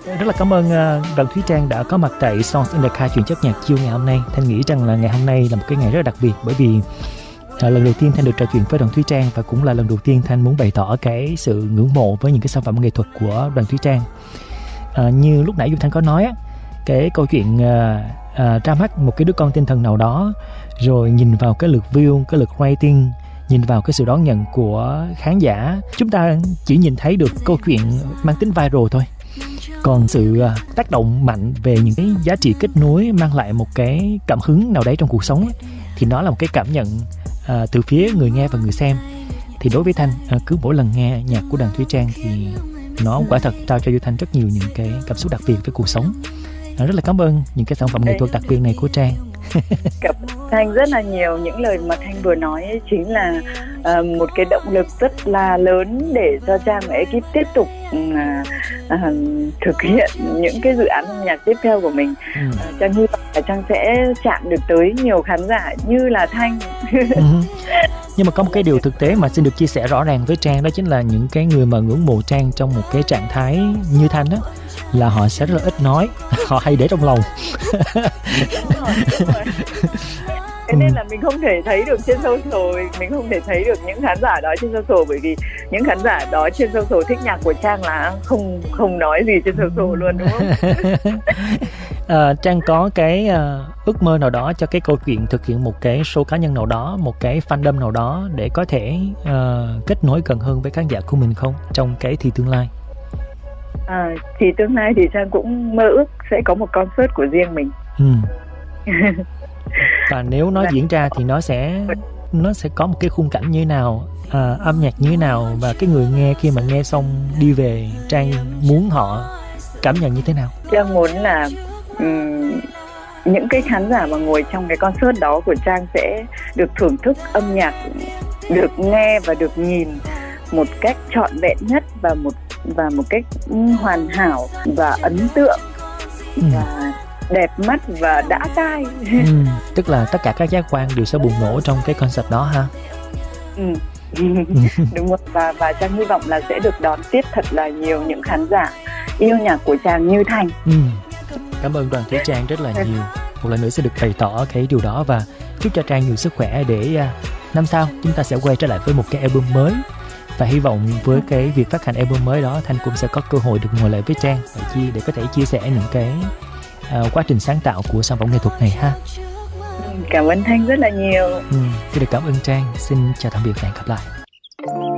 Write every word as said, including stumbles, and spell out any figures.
Rất là cảm ơn uh, Đoàn Thúy Trang đã có mặt tại Songs in the Car chuyên chất nhạc chiều ngày hôm nay. Thanh nghĩ rằng là ngày hôm nay là một cái ngày rất là đặc biệt, bởi vì uh, lần đầu tiên Thanh được trò chuyện với Đoàn Thúy Trang, và cũng là lần đầu tiên Thanh muốn bày tỏ cái sự ngưỡng mộ với những cái sản phẩm nghệ thuật của Đoàn Thúy Trang. Uh, như lúc nãy Dung Thanh có nói á, cái câu chuyện uh, uh, ra mắt một cái đứa con tinh thần nào đó, rồi nhìn vào cái lượt view, cái lượt rating, nhìn vào cái sự đón nhận của khán giả, chúng ta chỉ nhìn thấy được câu chuyện mang tính viral thôi. Còn sự uh, tác động mạnh về những cái giá trị kết nối, mang lại một cái cảm hứng nào đấy trong cuộc sống ấy, thì nó là một cái cảm nhận uh, từ phía người nghe và người xem. Thì đối với Thanh, uh, cứ mỗi lần nghe nhạc của Đoàn Thúy Trang thì nó quả thật trao cho Thanh rất nhiều những cái cảm xúc đặc biệt với cuộc sống. uh, Rất là cảm ơn những cái sản phẩm nghệ thuật đặc biệt này của Trang. Cảm ơn Thanh rất là nhiều. Những lời mà Thanh vừa nói ấy chính là uh, một cái động lực rất là lớn để cho Trang và ekip tiếp tục uh, uh, thực hiện những cái dự án âm nhạc tiếp theo của mình. ừ. uh, Trang hy vọng là Trang sẽ chạm được tới nhiều khán giả như là Thanh. ừ. Nhưng mà có một cái điều thực tế mà xin được chia sẻ rõ ràng với Trang, đó chính là những cái người mà ngưỡng mộ Trang trong một cái trạng thái như Thanh á, là họ sẽ rất là ít nói, họ hay để trong lòng. Đúng rồi, đúng rồi. Thế nên là mình không thể thấy được trên social, mình không thể thấy được những khán giả đó trên social, bởi vì những khán giả đó trên social thích nhạc của Trang là không không nói gì trên social luôn, đúng không? à, Trang có cái uh, ước mơ nào đó cho cái câu chuyện thực hiện một cái show cá nhân nào đó, một cái fandom nào đó để có thể uh, kết nối gần hơn với khán giả của mình không trong cái thì tương lai? À, thì tương lai thì Trang cũng mơ ước sẽ có một concert của riêng mình. ừ. Và nếu nó diễn ra thì nó sẽ nó sẽ có một cái khung cảnh như thế nào, à, âm nhạc như thế nào, và cái người nghe khi mà nghe xong đi về, Trang muốn họ cảm nhận như thế nào? Trang muốn là um, những cái khán giả mà ngồi trong cái concert đó của Trang sẽ được thưởng thức âm nhạc, được nghe và được nhìn một cách trọn vẹn nhất, và một và một cách hoàn hảo và ấn tượng, ừ. và đẹp mắt và đã tai. ừ, Tức là tất cả các giác quan đều sẽ bùng nổ trong cái concert đó ha. ừ. Đúng rồi. Và, và Trang hy vọng là sẽ được đón tiếp thật là nhiều những khán giả yêu nhạc của Trang như Thành. ừ. Cảm ơn Đoàn Thúy Trang rất là nhiều. Một lần nữa sẽ được bày tỏ cái điều đó, và chúc cho Trang nhiều sức khỏe để uh, năm sau chúng ta sẽ quay trở lại với một cái album mới. Và hy vọng với cái việc phát hành album mới đó, Thanh cũng sẽ có cơ hội được ngồi lại với Trang để, chi, để có thể chia sẻ những cái uh, quá trình sáng tạo của sản phẩm nghệ thuật này ha. Cảm ơn Thanh rất là nhiều. ừ, Xin được cảm ơn Trang. Xin chào tạm biệt và hẹn gặp lại.